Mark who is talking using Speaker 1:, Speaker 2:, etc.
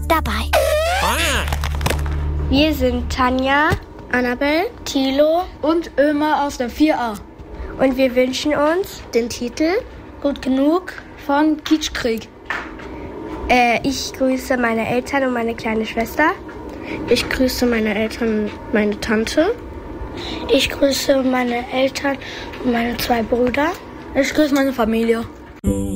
Speaker 1: dabei.
Speaker 2: Wir sind Tanja,
Speaker 3: Annabelle,
Speaker 2: Thilo
Speaker 3: und Ömer aus der 4a.
Speaker 2: Und wir wünschen uns
Speaker 3: Den Titel
Speaker 2: Gut genug
Speaker 3: von Kitschkrieg.
Speaker 2: Ich grüße meine Eltern und meine kleine Schwester.
Speaker 3: Ich grüße meine Eltern, meine Tante.
Speaker 2: Ich grüße meine Eltern und meine 2 Brüder.
Speaker 3: Ich grüße meine Familie.